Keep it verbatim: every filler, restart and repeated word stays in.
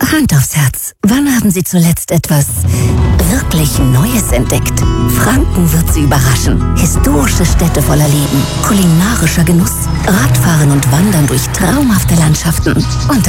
Hand aufs Herz. Wann haben Sie zuletzt etwas wirklich Neues entdeckt? Franken wird Sie überraschen. Historische Städte voller Leben, kulinarischer Genuss, Radfahren und Wandern durch traumhafte Landschaften und